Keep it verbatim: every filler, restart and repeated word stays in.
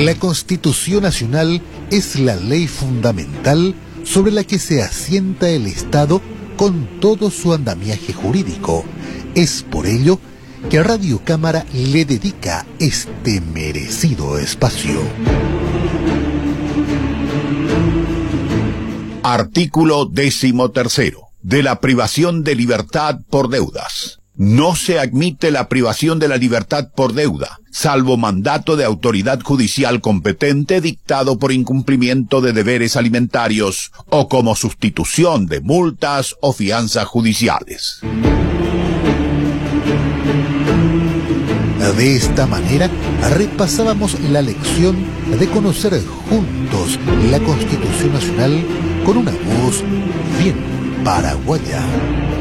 La Constitución Nacional es la ley fundamental sobre la que se asienta el Estado con todo su andamiaje jurídico. Es por ello que Radio Cámara le dedica este merecido espacio. Artículo décimo tercero. De la privación de libertad por deudas. No se admite la privación de la libertad por deuda, salvo mandato de autoridad judicial competente dictado por incumplimiento de deberes alimentarios o como sustitución de multas o fianzas judiciales. De esta manera, repasábamos la lección de conocer juntos la Constitución Nacional con una voz bien paraguaya.